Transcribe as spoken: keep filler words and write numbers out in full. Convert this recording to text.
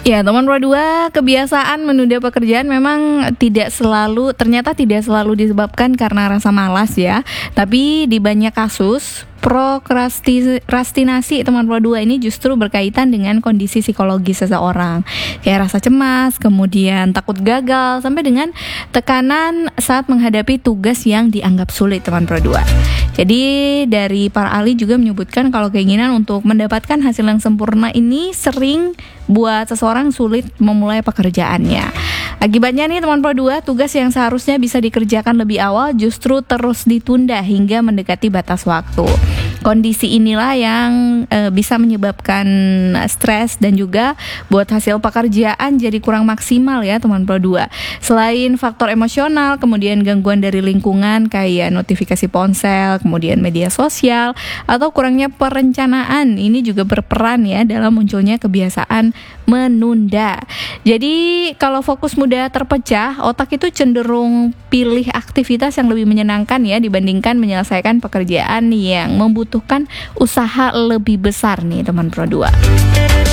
Ya, teman Pro dua, kebiasaan menunda pekerjaan memang tidak selalu, ternyata tidak selalu disebabkan karena rasa malas ya. Tapi di banyak kasus, prokrastinasi teman Pro dua ini justru berkaitan dengan kondisi psikologis seseorang. Kayak rasa cemas, kemudian takut gagal, sampai dengan tekanan saat menghadapi tugas yang dianggap sulit teman Pro dua. Jadi dari para ahli juga menyebutkan kalau keinginan untuk mendapatkan hasil yang sempurna ini sering buat seseorang sulit memulai pekerjaannya. Akibatnya nih teman Pro dua, tugas yang seharusnya bisa dikerjakan lebih awal justru terus ditunda hingga mendekati batas waktu. Kondisi inilah yang e, bisa menyebabkan stres dan juga buat hasil pekerjaan jadi kurang maksimal ya teman Pro dua. Selain faktor emosional, kemudian gangguan dari lingkungan kayak notifikasi ponsel, kemudian media sosial, atau kurangnya perencanaan ini juga berperan ya dalam munculnya kebiasaan menunda. Jadi kalau fokus mudah terpecah, otak itu cenderung pilih aktivitas yang lebih menyenangkan ya dibandingkan menyelesaikan pekerjaan yang membutuhkan usaha lebih besar nih teman Pro dua.